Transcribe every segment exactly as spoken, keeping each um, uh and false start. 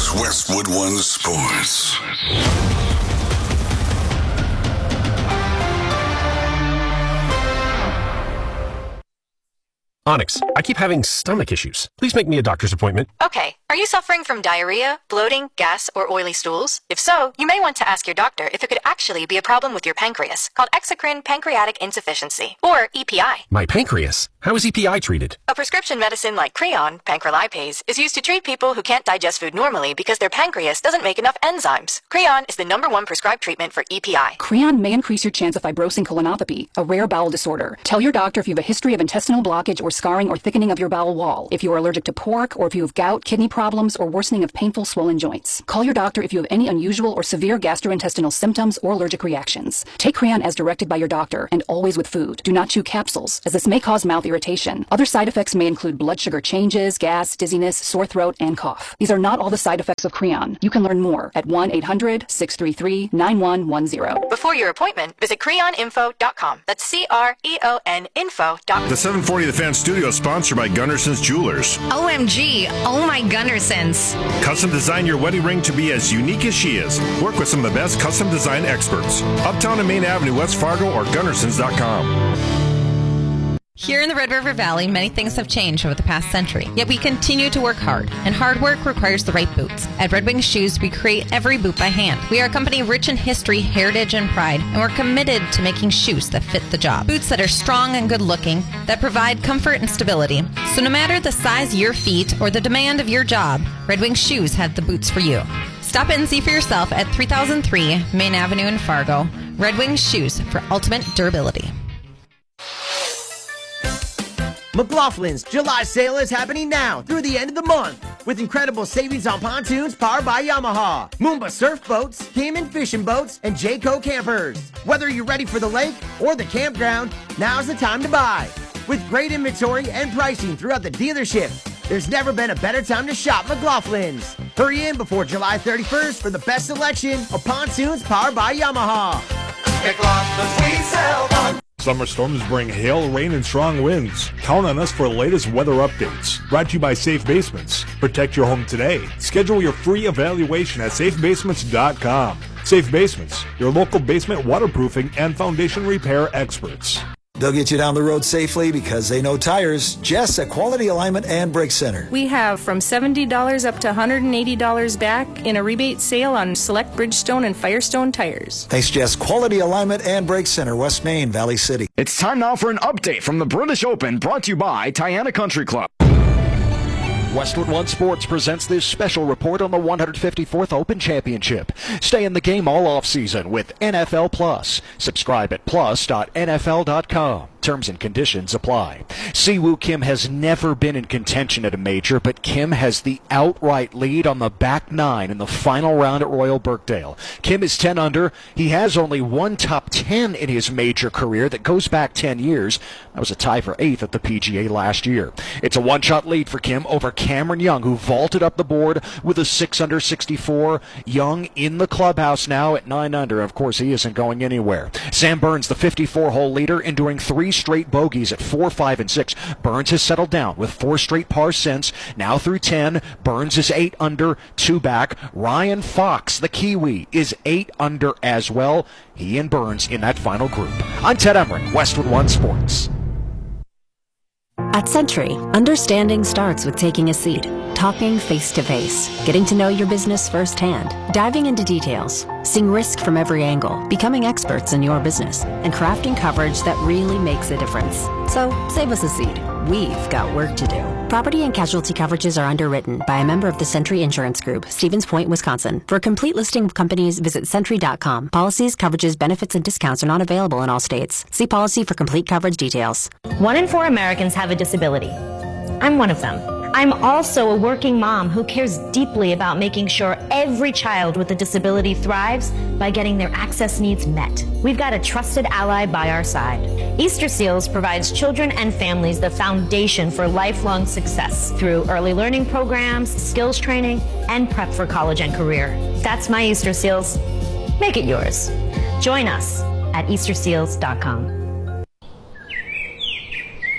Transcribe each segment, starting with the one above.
is Westwood One Sports. Onyx, I keep having stomach issues. Please make me a doctor's appointment. Okay. Are you suffering from diarrhea, bloating, gas, or oily stools? If so, you may want to ask your doctor if it could actually be a problem with your pancreas, called exocrine pancreatic insufficiency, or E P I. My pancreas? How is E P I treated? A prescription medicine like Creon, pancrelipase, is used to treat people who can't digest food normally because their pancreas doesn't make enough enzymes. Creon is the number one prescribed treatment for E P I. Creon may increase your chance of fibrosing colonopathy, a rare bowel disorder. Tell your doctor if you have a history of intestinal blockage or scarring or thickening of your bowel wall, if you are allergic to pork, or if you have gout, kidney problems, or worsening of painful swollen joints. Call your doctor if you have any unusual or severe gastrointestinal symptoms or allergic reactions. Take Creon as directed by your doctor, and always with food. Do not chew capsules, as this may cause mouth irritation. Other side effects may include blood sugar changes, gas, dizziness, sore throat, and cough. These are not all the side effects of Creon. You can learn more at one eight hundred, six three three, nine one one zero. Before your appointment, visit creon info dot com. That's C R E O N info dot com. The seven forty The Fan Studio, sponsored by Gunnarson's Jewelers. O M G, oh my Gunnarsons. Custom design your wedding ring to be as unique as she is. Work with some of the best custom design experts. Uptown and Main Avenue, West Fargo, or Gunnarsons dot com. Here in the Red River Valley, many things have changed over the past century, yet we continue to work hard, and hard work requires the right boots. At Red Wing Shoes, we create every boot by hand. We are a company rich in history, heritage, and pride, and we're committed to making shoes that fit the job. Boots that are strong and good-looking, that provide comfort and stability. So no matter the size of your feet or the demand of your job, Red Wing Shoes have the boots for you. Stop in and see for yourself at three thousand three Main Avenue in Fargo. Red Wing Shoes for ultimate durability. McLaughlin's July sale is happening now through the end of the month with incredible savings on pontoons powered by Yamaha, Moomba surf boats, Cayman fishing boats, and Jayco campers. Whether you're ready for the lake or the campground, now's the time to buy. With great inventory and pricing throughout the dealership, there's never been a better time to shop McLaughlin's. Hurry in before July thirty-first for the best selection of pontoons powered by Yamaha. McLaughlin's, we sell one. Summer storms bring hail, rain, and strong winds. Count on us for the latest weather updates. Brought to you by Safe Basements. Protect your home today. Schedule your free evaluation at safe basements dot com. Safe Basements, your local basement waterproofing and foundation repair experts. They'll get you down the road safely because they know tires. Jess at Quality Alignment and Brake Center. We have from seventy dollars up to one hundred eighty dollars back in a rebate sale on select Bridgestone and Firestone tires. Thanks, Jess. Quality Alignment and Brake Center, West Main, Valley City. It's time now for an update from the British Open, brought to you by Tiana Country Club. Westwood One Sports presents this special report on the one hundred fifty-fourth Open Championship. Stay in the game all off-season with N F L Plus. Subscribe at plus dot N F L dot com. Terms and conditions apply. Siwoo Kim has never been in contention at a major, but Kim has the outright lead on the back nine in the final round at Royal Birkdale. Kim is ten under. He has only one top ten in his major career that goes back ten years. That was a tie for eighth at the P G A last year. It's a one-shot lead for Kim over Cameron Young, who vaulted up the board with a six under sixty-four. Young in the clubhouse now at nine under. Of course, he isn't going anywhere. Sam Burns, the fifty-four hole leader, enduring three straight bogeys at four, five, and six. Burns has settled down with four straight pars since. Now through ten. Burns is eight under, two back. Ryan Fox, the Kiwi, is eight under as well. He and Burns in that final group. I'm Ted Emmerich, Westwood One Sports. At Century, understanding starts with taking a seat, talking face-to-face, getting to know your business firsthand, diving into details, seeing risk from every angle, becoming experts in your business, and crafting coverage that really makes a difference. So, save us a seat. We've got work to do. Property and casualty coverages are underwritten by a member of the Century Insurance Group, Stevens Point, Wisconsin. For a complete listing of companies, visit Century dot com. Policies, coverages, benefits, and discounts are not available in all states. See policy for complete coverage details. One in four Americans have a disability. I'm one of them. I'm also a working mom who cares deeply about making sure every child with a disability thrives by getting their access needs met. We've got a trusted ally by our side. Easter Seals provides children and families the foundation for lifelong success through early learning programs, skills training, and prep for college and career. That's my Easter Seals. Make it yours. Join us at Easter Seals dot com.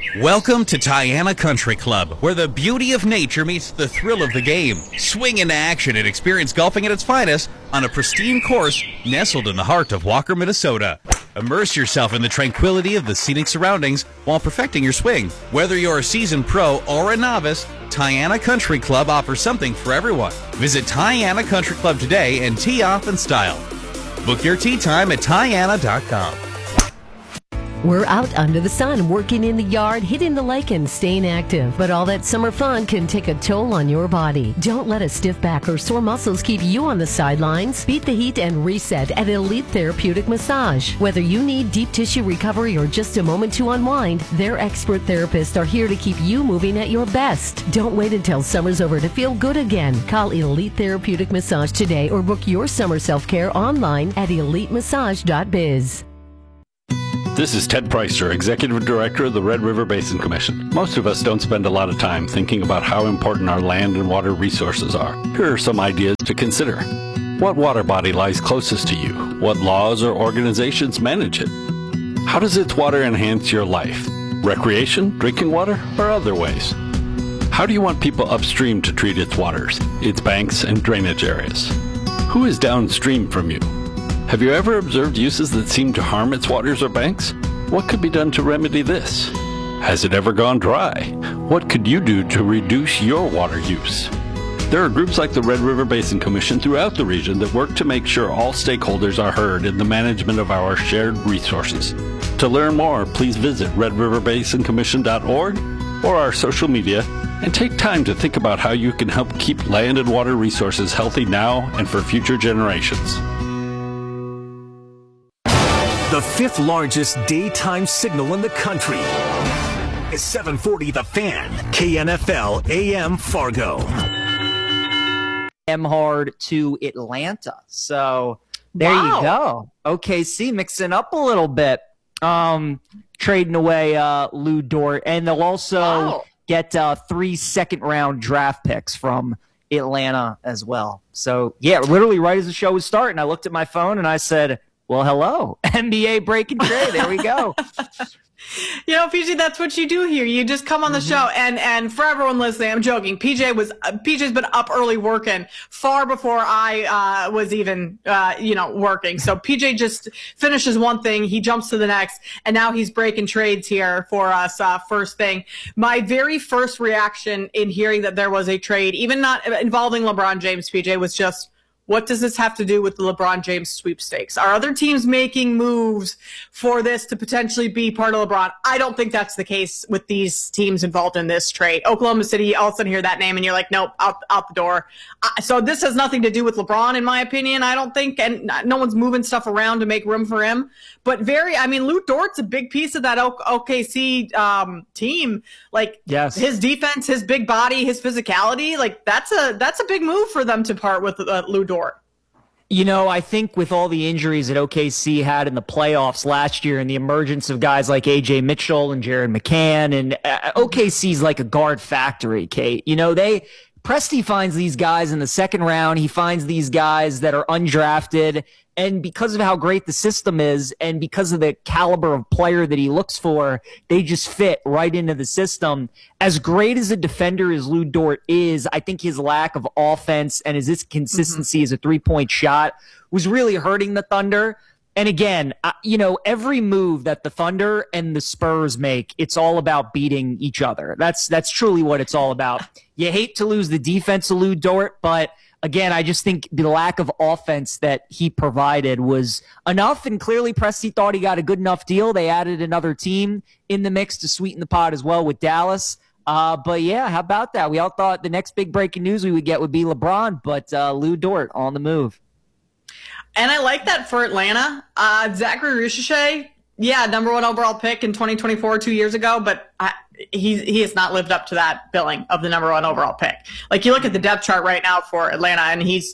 Welcome to Tiana Country Club, where the beauty of nature meets the thrill of the game. Swing into action and experience golfing at its finest on a pristine course nestled in the heart of Walker, Minnesota. Immerse yourself in the tranquility of the scenic surroundings while perfecting your swing. Whether you're a seasoned pro or a novice, Tiana Country Club offers something for everyone. Visit Tiana Country Club today and tee off in style. Book your tee time at Tiana dot com. We're out under the sun, working in the yard, hitting the lake, and staying active. But all that summer fun can take a toll on your body. Don't let a stiff back or sore muscles keep you on the sidelines. Beat the heat and reset at Elite Therapeutic Massage. Whether you need deep tissue recovery or just a moment to unwind, their expert therapists are here to keep you moving at your best. Don't wait until summer's over to feel good again. Call Elite Therapeutic Massage today or book your summer self-care online at elite massage dot biz. This is Ted Preister, Executive Director of the Red River Basin Commission. Most of us don't spend a lot of time thinking about how important our land and water resources are. Here are some ideas to consider. What water body lies closest to you? What laws or organizations manage it? How does its water enhance your life? Recreation, drinking water, or other ways? How do you want people upstream to treat its waters, its banks, and drainage areas? Who is downstream from you? Have you ever observed uses that seem to harm its waters or banks? What could be done to remedy this? Has it ever gone dry? What could you do to reduce your water use? There are groups like the Red River Basin Commission throughout the region that work to make sure all stakeholders are heard in the management of our shared resources. To learn more, please visit red river basin commission dot org or our social media and take time to think about how you can help keep land and water resources healthy now and for future generations. The fifth largest daytime signal in the country is seven forty The Fan, K N F L A M Fargo. Emhart to Atlanta. So there Wow. you go. O K C mixing up a little bit. Um, trading away uh, Lou Dort. And they'll also Wow. get uh, three second-round draft picks from Atlanta as well. So, yeah, literally right as the show was starting, I looked at my phone and I said, well, hello, N B A breaking trade. There we go. You know, P J, that's what you do here. You just come on the mm-hmm. show, and and for everyone listening, I'm joking. P J was uh, P J's been up early working far before I uh, was even uh, you know working. So P J just finishes one thing, he jumps to the next, and now he's breaking trades here for us. Uh, first thing, my very first reaction in hearing that there was a trade, even not involving LeBron James, P J, was just, what does this have to do with the LeBron James sweepstakes? Are other teams making moves for this to potentially be part of LeBron? I don't think that's the case with these teams involved in this trade. Oklahoma City, all of a sudden hear that name and you're like, nope, out, out the door. Uh, so this has nothing to do with LeBron, in my opinion, I don't think. And no one's moving stuff around to make room for him. But very, I mean, Lou Dort's a big piece of that O K C um, team. Like yes. his defense, his big body, his physicality, like that's a that's a big move for them to part with uh, Lou Dort. You know, I think with all the injuries that O K C had in the playoffs last year and the emergence of guys like A J Mitchell and Jared McCann, and uh, O K C's like a guard factory, Kate. You know, they Presti finds these guys in the second round. He finds these guys that are undrafted. And because of how great the system is and because of the caliber of player that he looks for, they just fit right into the system. As great as a defender as Lou Dort is, I think his lack of offense and his inconsistency mm-hmm. as a three-point shot was really hurting the Thunder. And again, you know, every move that the Thunder and the Spurs make, it's all about beating each other. That's that's truly what it's all about. You hate to lose the defense of Lou Dort, but again, I just think the lack of offense that he provided was enough, and clearly Presti thought he got a good enough deal. They added another team in the mix to sweeten the pot as well with Dallas. Uh, but yeah, how about that? We all thought the next big breaking news we would get would be LeBron, but uh, Lou Dort on the move. And I like that for Atlanta. Uh, Zachary Ricochet, yeah, number one overall pick in twenty twenty-four, two years ago, but I, he he has not lived up to that billing of the number one overall pick. Like, you look at the depth chart right now for Atlanta, and he's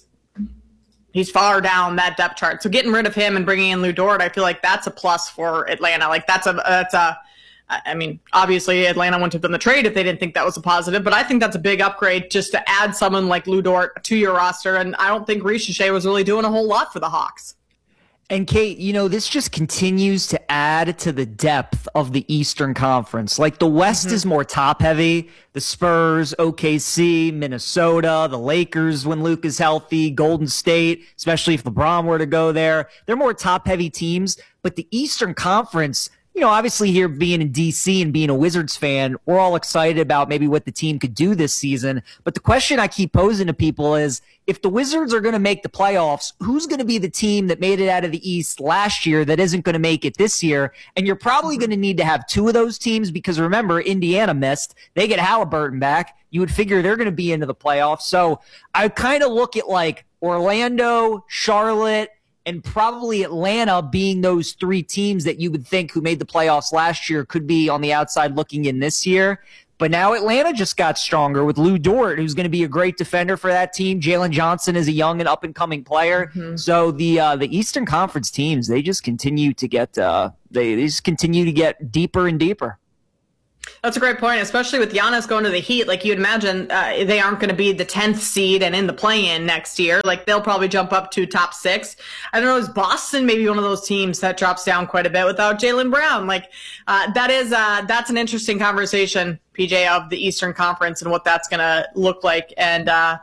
he's far down that depth chart. So getting rid of him and bringing in Lou Dort, I feel like that's a plus for Atlanta. Like, that's a that's a I mean, obviously Atlanta wouldn't have done the trade if they didn't think that was a positive, but I think that's a big upgrade just to add someone like Lou Dort to your roster, and I don't think Ricochet was really doing a whole lot for the Hawks. And Kate, you know, this just continues to add to the depth of the Eastern Conference. Like the West mm-hmm. is more top heavy. The Spurs, O K C, Minnesota, the Lakers when Luke is healthy, Golden State, especially if LeBron were to go there. They're more top heavy teams. But the Eastern Conference, you know, obviously here being in D C and being a Wizards fan, we're all excited about maybe what the team could do this season. But the question I keep posing to people is, if the Wizards are going to make the playoffs, who's going to be the team that made it out of the East last year that isn't going to make it this year? And you're probably going to need to have two of those teams because remember, Indiana missed. They get Halliburton back. You would figure they're going to be into the playoffs. So I kind of look at like Orlando, Charlotte, and probably Atlanta being those three teams that you would think who made the playoffs last year could be on the outside looking in this year. But now Atlanta just got stronger with Lou Dort, who's going to be a great defender for that team. Jalen Johnson is a young and up-and-coming player. Mm-hmm. So the uh, the Eastern Conference teams, they just continue to get uh, they, they just continue to get deeper and deeper. That's a great point, especially with Giannis going to the Heat. Like, you'd imagine uh, they aren't going to be the tenth seed and in the play-in next year. Like, they'll probably jump up to top six. I don't know, is Boston maybe one of those teams that drops down quite a bit without Jaylen Brown? Like, uh, that is uh, that's an interesting conversation, P J, of the Eastern Conference and what that's going to look like and uh,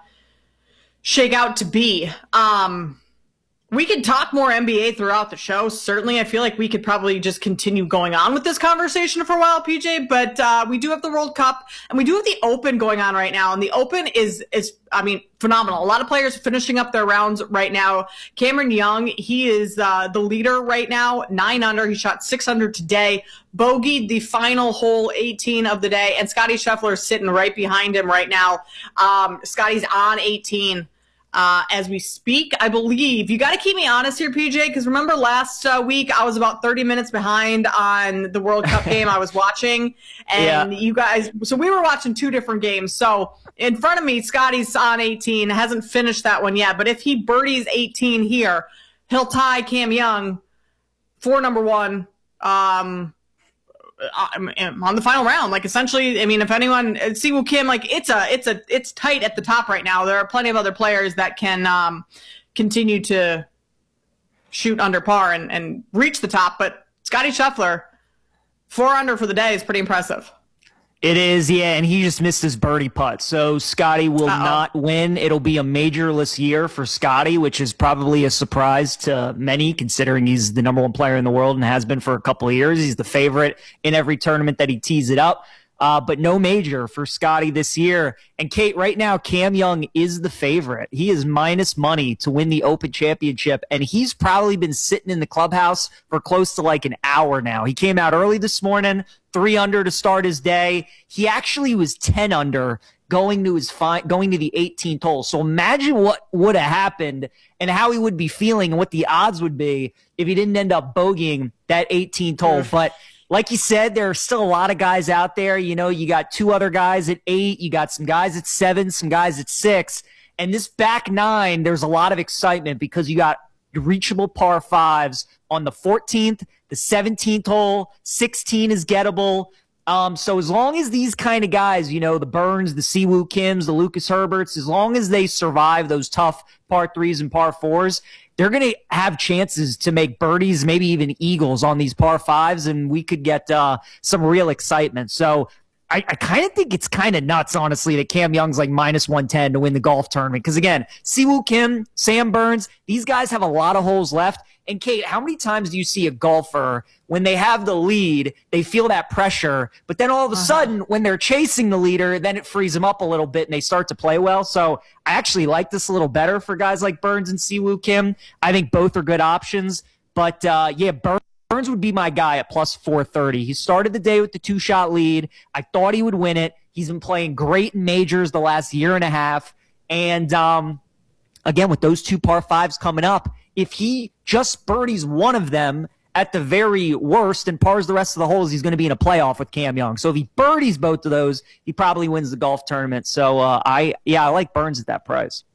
shake out to be. Um We could talk more N B A throughout the show. Certainly, I feel like we could probably just continue going on with this conversation for a while, P J. But uh, we do have the World Cup, and we do have the Open going on right now. And the Open is, is I mean, phenomenal. A lot of players finishing up their rounds right now. Cameron Young, he is uh, the leader right now, nine under. He shot six hundred today, bogeyed the final hole eighteen of the day, and Scottie Scheffler is sitting right behind him right now. Um, Scotty's on eighteen. Uh, as we speak, I believe. You got to keep me honest here, P J, because remember last uh, week I was about thirty minutes behind on the World Cup game I was watching, and yeah. you guys, so we were watching two different games. So in front of me, Scotty's on eighteen, hasn't finished that one yet, but if he birdies eighteen here, he'll tie Cam Young for number one. Um, on the final round. Like, essentially, I mean, if anyone, Siwoo Kim, like, it's a, it's a, it's tight at the top right now. There are plenty of other players that can um, continue to shoot under par and, and reach the top, but Scottie Scheffler, four under for the day is pretty impressive. It is, yeah, and he just missed his birdie putt. So Scotty will Uh-oh. not win. It'll be a majorless year for Scotty, which is probably a surprise to many, considering he's the number one player in the world and has been for a couple of years. He's the favorite in every tournament that he tees it up. Uh, but no major for Scotty this year. And Kate, right now, Cam Young is the favorite. He is minus money to win the Open Championship, and he's probably been sitting in the clubhouse for close to like an hour now. He came out early this morning, three under to start his day. He actually was ten under going to his fi- going to the eighteenth hole. So imagine what would have happened and how he would be feeling and what the odds would be if he didn't end up bogeying that eighteenth hole. But like you said, there are still a lot of guys out there. You know, you got two other guys at eight. You got some guys at seven, some guys at six. And this back nine, there's a lot of excitement because you got reachable par fives on the fourteenth, the seventeenth hole, sixteen is gettable. Um, so as long as these kind of guys, you know, the Burns, the Siwoo Kims, the Lucas Herberts, as long as they survive those tough par threes and par fours, they're going to have chances to make birdies, maybe even eagles on these par fives, and we could get uh, some real excitement. So I, I kind of think it's kind of nuts, honestly, that Cam Young's like minus one ten to win the golf tournament. Because, again, Siwoo Kim, Sam Burns, these guys have a lot of holes left. And, Kate, how many times do you see a golfer, when they have the lead, they feel that pressure, but then all of a uh-huh. sudden, when they're chasing the leader, then it frees them up a little bit and they start to play well. So I actually like this a little better for guys like Burns and Siwoo Kim. I think both are good options. But, uh, yeah, Burns. Burns would be my guy at plus four thirty. He started the day with the two-shot lead. I thought he would win it. He's been playing great in majors the last year and a half. And, um, again, with those two par fives coming up, if he just birdies one of them at the very worst and pars the rest of the holes, he's going to be in a playoff with Cam Young. So if he birdies both of those, he probably wins the golf tournament. So, uh, I yeah, I like Burns at that price.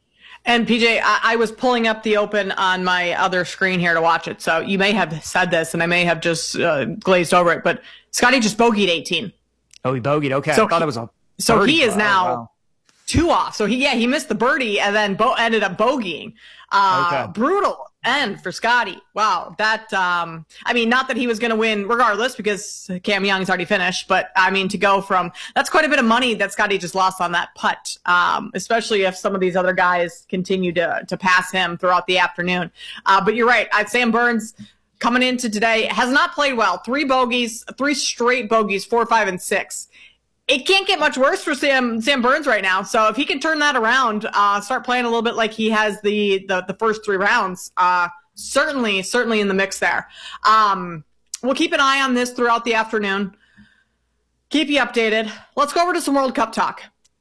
And P J, I, I was pulling up the Open on my other screen here to watch it. So you may have said this, and I may have just uh, glazed over it, but Scotty just bogeyed eighteen. Oh, he bogeyed. Okay, so I thought he, it was a So he is oh, now wow. two off. So he, yeah, he missed the birdie and then bo- ended up bogeying. Uh, okay. Brutal. And for Scotty, wow, that, um, I mean, not that he was going to win regardless because Cam Young's already finished, but I mean, to go from, that's quite a bit of money that Scotty just lost on that putt, um, especially if some of these other guys continue to, to pass him throughout the afternoon. Uh, but you're right. I, Sam Burns coming into today has not played well. Three bogeys, three straight bogeys, four, five, and six. It can't get much worse for Sam Sam Burns right now. So if he can turn that around, uh, start playing a little bit like he has the the, the first three rounds, uh, certainly, certainly in the mix there. Um, we'll keep an eye on this throughout the afternoon. Keep you updated. Let's go over to some World Cup talk.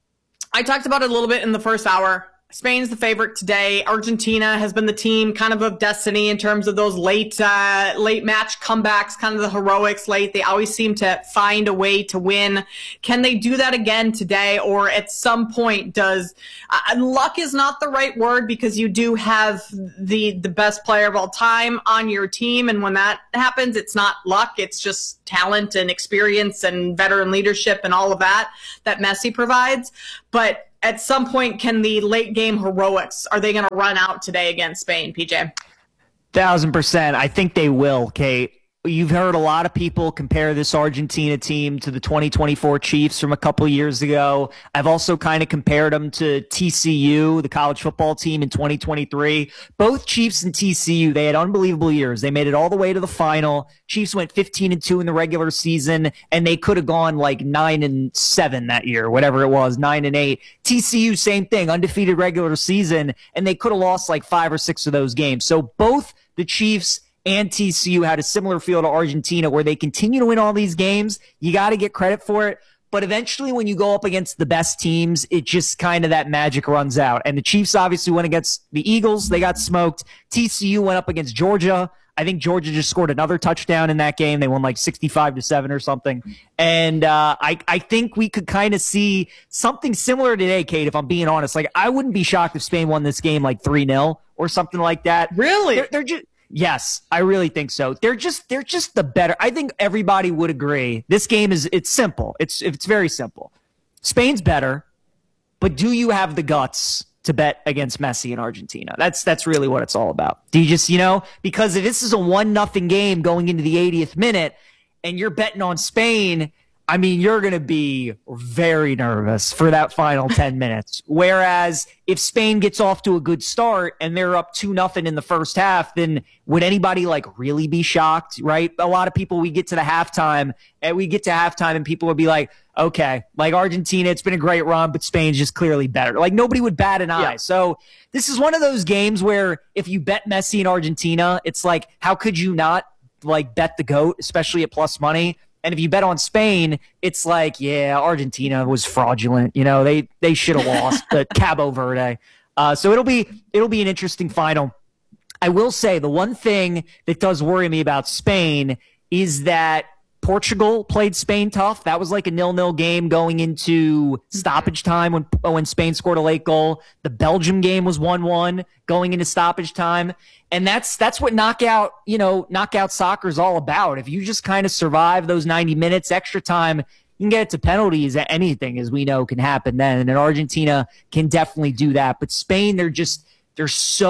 I talked about it a little bit in the first hour. Spain's the favorite today. Argentina has been the team kind of of destiny in terms of those late uh, late match comebacks, kind of the heroics late. They always seem to find a way to win. Can they do that again today? Or at some point does uh, luck is not the right word because you do have the the best player of all time on your team. And when that happens, it's not luck. It's just talent and experience and veteran leadership and all of that that Messi provides. But at some point, can the late game heroics, are they going to run out today against Spain, P J? Thousand percent. I think they will, Kate. You've heard a lot of people compare this Argentina team to the twenty twenty-four Chiefs from a couple of years ago. I've also kind of compared them to T C U, the college football team in twenty twenty-three. Both Chiefs and T C U, they had unbelievable years. They made it all the way to the final. Chiefs went fifteen and two in the regular season, and they could have gone like nine and seven that year, whatever it was, nine and eight. T C U, same thing, undefeated regular season, and they could have lost like five or six of those games. So both the Chiefs and T C U had a similar feel to Argentina where they continue to win all these games. You got to get credit for it. But eventually when you go up against the best teams, it just kind of that magic runs out. And the Chiefs obviously went against the Eagles. They got smoked. T C U went up against Georgia. I think Georgia just scored another touchdown in that game. They won like sixty-five to seven or something. And uh, I, I think we could kind of see something similar today, Kate, if I'm being honest. Like, I wouldn't be shocked if Spain won this game like three nil or something like that. Really? They're, they're just... Yes, I really think so. They're just they're just the better. I think everybody would agree. This game is it's simple. It's it's very simple. Spain's better, but do you have the guts to bet against Messi in Argentina? That's that's really what it's all about. Do you just, you know, because if this is a one nothing game going into the eightieth minute and you're betting on Spain, I mean, you're going to be very nervous for that final ten minutes. Whereas if Spain gets off to a good start and they're up two nothing in the first half, then would anybody like really be shocked, right? A lot of people, we get to the halftime and we get to halftime and people would be like, okay, like Argentina, it's been a great run, but Spain's just clearly better. Like nobody would bat an eye. Yeah. So this is one of those games where if you bet Messi in Argentina, it's like, how could you not like bet the GOAT, especially at plus money? And if you bet on Spain, it's like, yeah, Argentina was fraudulent. You know, they they should have lost to Cabo Verde. Uh, so it'll be it'll be an interesting final. I will say the one thing that does worry me about Spain is that Portugal played Spain tough. That was like a nil-nil game going into stoppage time when when Spain scored a late goal. The Belgium game was one one going into stoppage time. And that's that's what knockout, you know, knockout soccer is all about. If you just kind of survive those ninety minutes, extra time, you can get it to penalties. Anything, as we know, can happen then. And Argentina can definitely do that. But Spain, they're just they're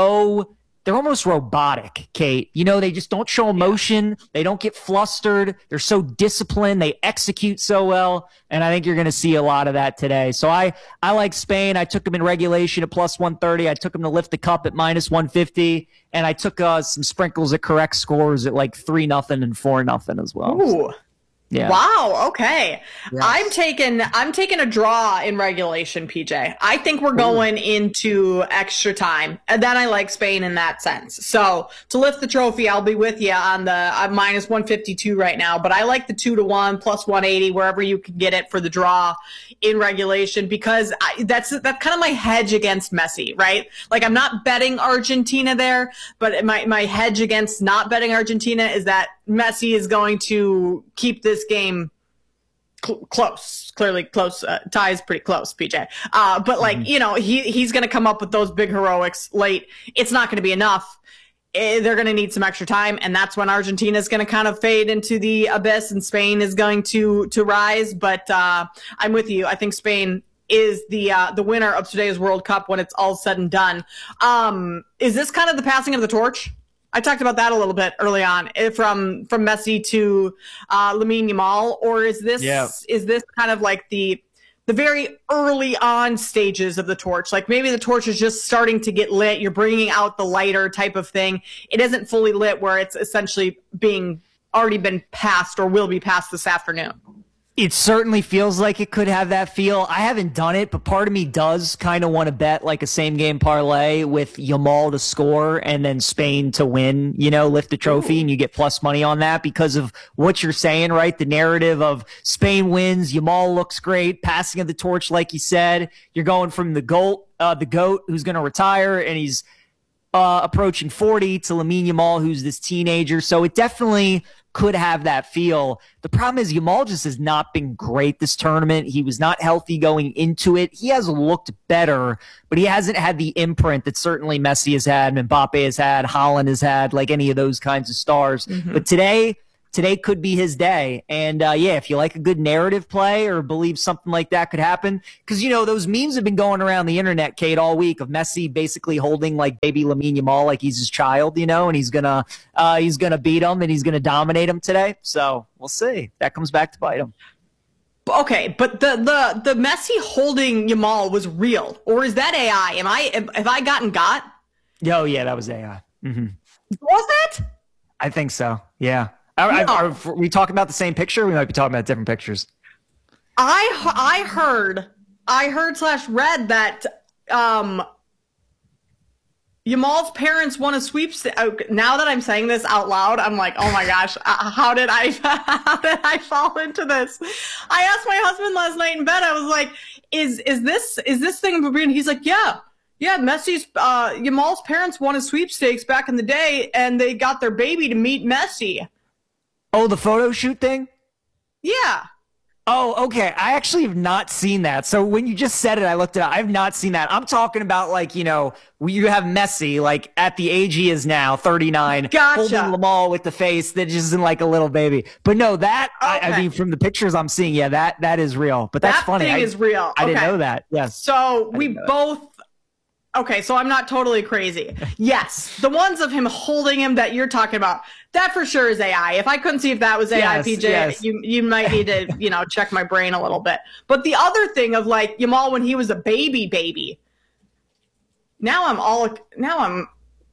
so They're almost robotic, Kate. You know, they just don't show emotion. They don't get flustered. They're so disciplined. They execute so well. And I think you're going to see a lot of that today. So I, I like Spain. I took them in regulation at plus one thirty. I took them to lift the cup at minus one fifty. And I took uh, some sprinkles at correct scores at like three nothing and four nothing as well. Ooh. So, yeah. Wow. Okay. Yes. I'm taking I'm taking a draw in regulation, P J. I think we're going Ooh. into extra time, and then I like Spain in that sense. So to lift the trophy, I'll be with you on the uh, minus one fifty-two right now, but I like the two to one plus one eighty wherever you can get it for the draw in regulation because I, that's that's kind of my hedge against Messi, right? Like I'm not betting Argentina there, but my my hedge against not betting Argentina is that Messi is going to keep this game cl- close, clearly close. Uh, tie is pretty close, P J. Uh, but like, mm-hmm. you know, he, he's going to come up with those big heroics late. It's not going to be enough. Eh, they're going to need some extra time. And that's when Argentina is going to kind of fade into the abyss and Spain is going to, to rise. But uh, I'm with you. I think Spain is the, uh, the winner of today's World Cup when it's all said and done. Um, is this kind of the passing of the torch I talked about that a little bit early on, from from Messi to uh, Lamine Yamal, or is this yeah. is this kind of like the the very early on stages of the torch? Like maybe the torch is just starting to get lit. You're bringing out the lighter type of thing. It isn't fully lit where it's essentially being already been passed or will be passed this afternoon. It certainly feels like it could have that feel. I haven't done it, but part of me does kind of want to bet like a same game parlay with Yamal to score and then Spain to win, you know, lift the trophy. Ooh. And you get plus money on that because of what you're saying, right? The narrative of Spain wins, Yamal looks great, passing of the torch, like you said. You're going from the GOAT, uh, the GOAT who's going to retire and he's uh, approaching forty to Lamine Yamal, who's this teenager. So it definitely could have that feel. The problem is Yamal just has not been great this tournament. He was not healthy going into it. He has looked better, but he hasn't had the imprint that certainly Messi has had, Mbappe has had, Haaland has had, like any of those kinds of stars. Mm-hmm. But today, today could be his day. And uh, yeah, if you like a good narrative play or believe something like that could happen, because, you know, those memes have been going around the internet, Kate, all week of Messi basically holding like baby Lamine Yamal like he's his child, you know, and he's gonna uh, he's gonna beat him and he's gonna dominate him today. So we'll see. That comes back to bite him. Okay, but the the the Messi holding Yamal was real, or is that A I? Am I have I gotten got? Oh yeah, that was A I. Mm-hmm. Was that? I think so. Yeah. Are, no. are, are we talking about the same picture? We might be talking about different pictures. I I heard I heard slash read that um, Yamal's parents won a sweepstakes. Now that I'm saying this out loud, I'm like, oh my gosh, how did I how did I fall into this? I asked my husband last night in bed. I was like, is is this is this thing? And he's like, yeah. Yeah, Messi's uh, Yamal's parents won a sweepstakes back in the day, and they got their baby to meet Messi. Oh, the photo shoot thing? Yeah. Oh, okay. I actually have not seen that. So when you just said it, I looked it up. I have not seen that. I'm talking about like, you know, you have Messi like at the age he is now, thirty-nine, gotcha. holding Yamal with the face that just isn't like a little baby. But no, that okay. I, I mean, from the pictures I'm seeing, yeah, that that is real. But that's that funny. That thing I, is real. I okay. didn't know that. Yes. So we both. Okay, so I'm not totally crazy. Yes, the ones of him holding him that you're talking about, that for sure is A I. If I couldn't see if that was A I, yes, P J, yes. you you might need to, you know, check my brain a little bit. But the other thing of like Yamal when he was a baby baby, now I'm all, now I'm.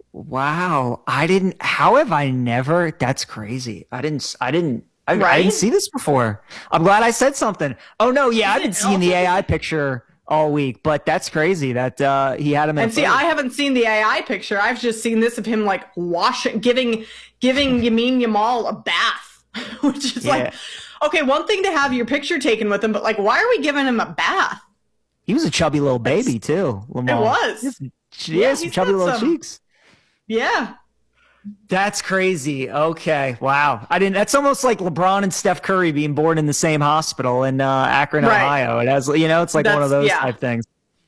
Wow, I didn't, how have I never, that's crazy. I didn't, I didn't, I, right? I didn't see this before. I'm glad I said something. Oh no, yeah, I've been seeing the A I picture all week, but that's crazy that uh, he had him in and see, I haven't seen the A I picture. I've just seen this of him like washing, giving, giving Lamine Yamal a bath, which is yeah. like, okay, one thing to have your picture taken with him, but like, why are we giving him a bath? He was a chubby little baby too, Lamar. It was. He has some chubby little some, cheeks. Yeah. That's crazy. Okay. Wow. I didn't, that's almost like LeBron and Steph Curry being born in the same hospital in uh, Akron, right. Ohio. It has, you know, it's like that's, one of those yeah. type things.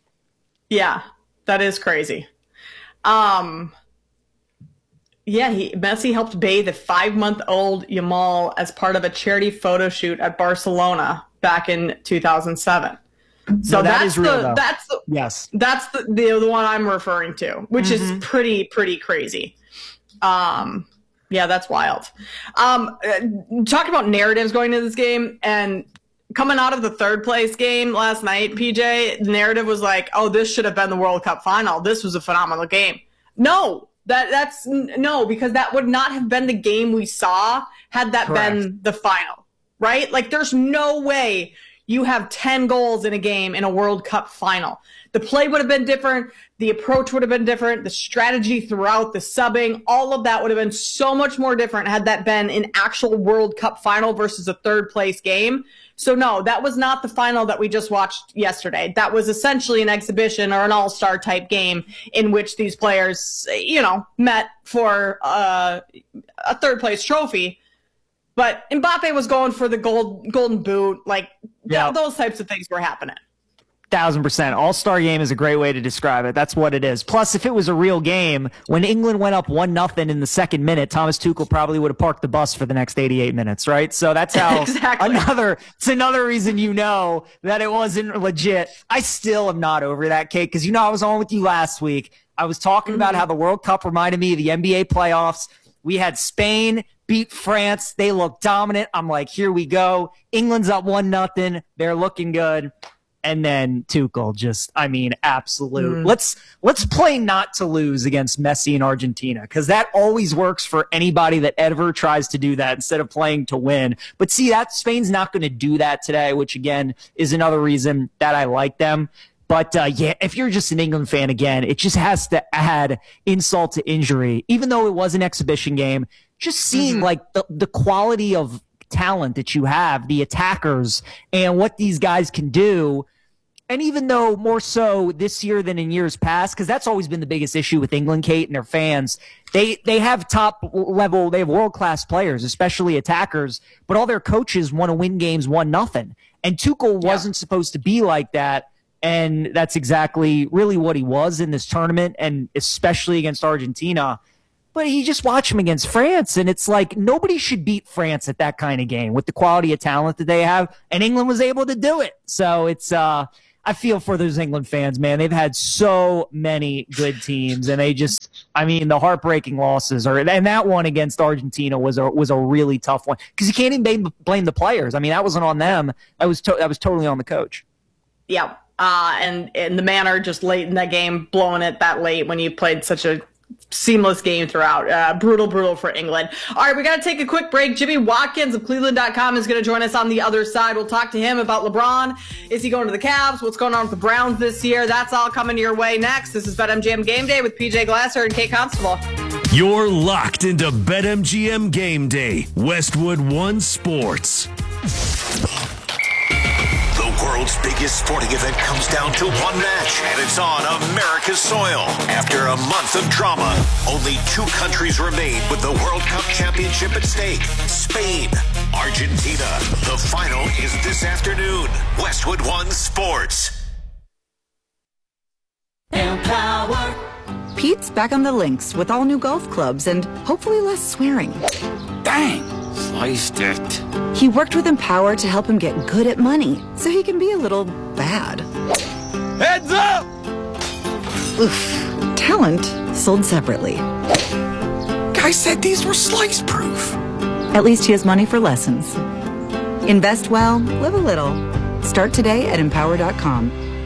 Yeah. That is crazy. Um, yeah, he, Messi helped bathe a five-month-old Yamal as part of a charity photo shoot at Barcelona back in two thousand seven. So no, that that's is real, the though. that's the yes. That's the, the the one I'm referring to, which mm-hmm. is pretty pretty crazy. Um, yeah, that's wild. Um, talk about narratives going into this game and coming out of the third place game last night, P J, the narrative was like, oh, this should have been the World Cup final. This was a phenomenal game. No, that that's no, because that would not have been the game we saw had that Correct. been the final, right? Like there's no way you have ten goals in a game in a World Cup final. The play would have been different. The approach would have been different. The strategy throughout, the subbing, all of that would have been so much more different had that been an actual World Cup final versus a third place game. So no, that was not the final that we just watched yesterday. That was essentially an exhibition or an all-star type game in which these players, you know, met for uh, a third place trophy. But Mbappe was going for the gold, golden boot. Like yeah. th- those types of things were happening. Thousand percent. All-star game is a great way to describe it. That's what it is. Plus, if it was a real game, when England went up one nothing in the second minute, Thomas Tuchel probably would have parked the bus for the next eighty-eight minutes, right? So that's how exactly. another, it's another reason you know that it wasn't legit. I still am not over that, Kate, because you know I was on with you last week. I was talking mm-hmm. about how the World Cup reminded me of the N B A playoffs. We had Spain beat France. They look dominant. I'm like, here we go. England's up one nothing. They're looking good. And then Tuchel just, I mean, absolute. Mm. Let's let's play not to lose against Messi and Argentina, because that always works for anybody that ever tries to do that instead of playing to win. But see, that Spain's not going to do that today, which again is another reason that I like them. But uh, yeah, if you're just an England fan, again, it just has to add insult to injury. Even though it was an exhibition game, just seeing mm-hmm. like the, the quality of talent that you have, the attackers, and what these guys can do. And even though more so this year than in years past, because that's always been the biggest issue with England, Kate, and their fans, they they have top level, they have world-class players, especially attackers, but all their coaches want to win games one nothing. And Tuchel yeah. wasn't supposed to be like that, and that's exactly really what he was in this tournament, and especially against Argentina. But you just watch him against France, and it's like nobody should beat France at that kind of game with the quality of talent that they have, and England was able to do it. So it's uh I feel for those England fans, man. They've had so many good teams, and they just, I mean, the heartbreaking losses are, and that one against Argentina was a was a really tough one because you can't even blame, blame the players. I mean, that wasn't on them. That was to, that was totally on the coach. Yeah, uh, and and the manner just late in that game, blowing it that late when you played such a seamless game throughout. Uh, brutal, brutal for England. All right, we got to take a quick break. Jimmy Watkins of Cleveland dot com is going to join us on the other side. We'll talk to him about LeBron. Is he going to the Cavs? What's going on with the Browns this year? That's all coming your way next. This is BetMGM Game Day with P J Glasser and Kate Constable. You're locked into BetMGM Game Day, Westwood One Sports. The world's biggest sporting event comes down to one match, and it's on America's soil. After a month of drama, only two countries remain with the World Cup championship at stake. Spain, Argentina. The final is this afternoon. Westwood One Sports. Empower. Pete's back on the links with all new golf clubs and hopefully less swearing. Dang! Sliced it. He worked with Empower to help him get good at money, so he can be a little bad. Heads up! Oof. Talent sold separately. Guy said these were slice proof. At least he has money for lessons. Invest well, live a little. Start today at empower dot com.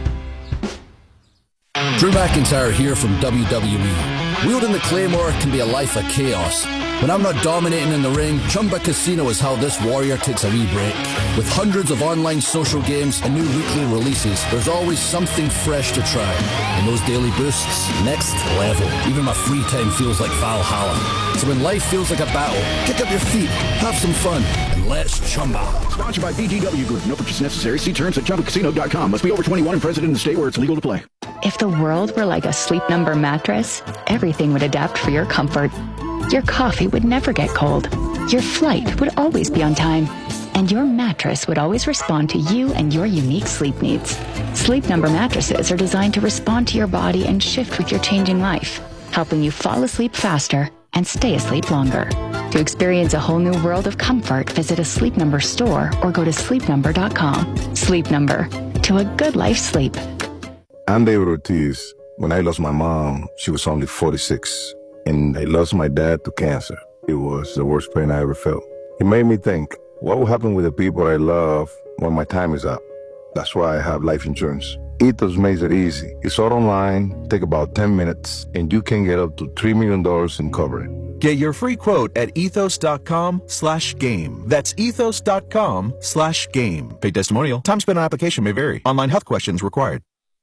Drew McIntyre here from W W E. Wielding the Claymore can be a life of chaos. When I'm not dominating in the ring, Chumba Casino is how this warrior takes a wee break. With hundreds of online social games and new weekly releases, there's always something fresh to try. And those daily boosts, next level. Even my free time feels like Valhalla. So when life feels like a battle, kick up your feet, have some fun, and let's Chumba. Sponsored by B G W Group. No purchase necessary. See terms at chumba casino dot com. Must be over twenty-one and present in the state where it's legal to play. If the world were like a Sleep Number mattress, everything would adapt for your comfort. Your coffee would never get cold. Your flight would always be on time. And your mattress would always respond to you and your unique sleep needs. Sleep Number mattresses are designed to respond to your body and shift with your changing life, helping you fall asleep faster and stay asleep longer. To experience a whole new world of comfort, visit a Sleep Number store or go to sleep number dot com. Sleep Number. To a good life sleep. I'm David Ortiz. When I lost my mom, she was only forty-six. And I lost my dad to cancer. It was the worst pain I ever felt. It made me think, what will happen with the people I love when my time is up? That's why I have life insurance. Ethos makes it easy. It's all online, take about ten minutes, and you can get up to three million dollars in coverage. Get your free quote at ethos dot com slash game. That's ethos dot com slash game. Paid testimonial. Time spent on application may vary. Online health questions required.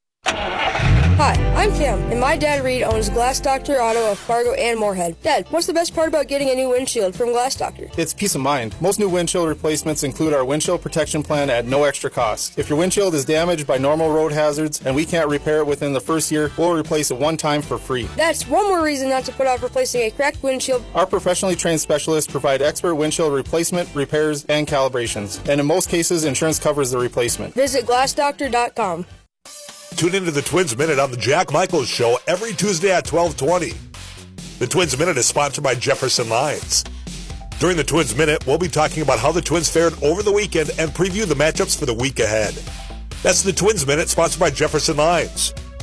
Hi, I'm Cam, and my dad Reed owns Glass Doctor Auto of Fargo and Moorhead. Dad, what's the best part about getting a new windshield from Glass Doctor? It's peace of mind. Most new windshield replacements include our windshield protection plan at no extra cost. If your windshield is damaged by normal road hazards and we can't repair it within the first year, we'll replace it one time for free. That's one more reason not to put off replacing a cracked windshield. Our professionally trained specialists provide expert windshield replacement, repairs, and calibrations. And in most cases, insurance covers the replacement. Visit glass doctor dot com. Tune into the Twins Minute on the Jack Michaels Show every Tuesday at twelve twenty. The Twins Minute is sponsored by Jefferson Lines. During the Twins Minute, we'll be talking about how the Twins fared over the weekend and preview the matchups for the week ahead. That's the Twins Minute, sponsored by Jefferson Lines.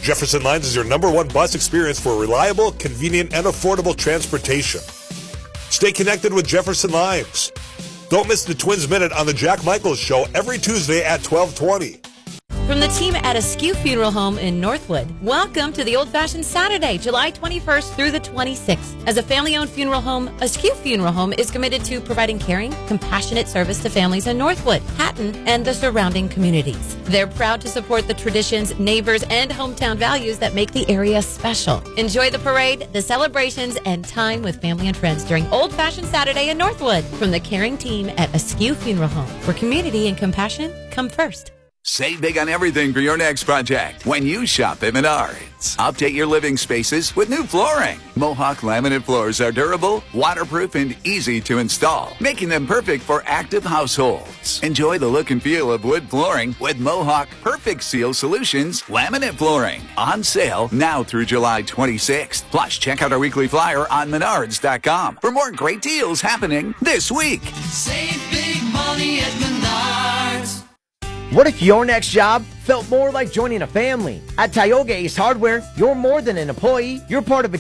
Jefferson Lines is your number one bus experience for reliable, convenient, and affordable transportation. Stay connected with Jefferson Lines. Don't miss the Twins Minute on the Jack Michaels Show every Tuesday at twelve twenty. From the team at Askew Funeral Home in Northwood, welcome to the Old Fashioned Saturday, July twenty-first through the twenty-sixth. As a family-owned funeral home, Askew Funeral Home is committed to providing caring, compassionate service to families in Northwood, Hatton, and the surrounding communities. They're proud to support the traditions, neighbors, and hometown values that make the area special. Enjoy the parade, the celebrations, and time with family and friends during Old Fashioned Saturday in Northwood from the caring team at Askew Funeral Home, where community and compassion come first. Save big on everything for your next project when you shop at Menards. Update your living spaces with new flooring. Mohawk laminate floors are durable, waterproof, and easy to install, making them perfect for active households. Enjoy the look and feel of wood flooring with Mohawk Perfect Seal Solutions laminate flooring. On sale now through July twenty-sixth. Plus, check out our weekly flyer on menards dot com for more great deals happening this week. Save big money at Menards. What if your next job felt more like joining a family? At Tioga Ace Hardware, you're more than an employee. You're part of a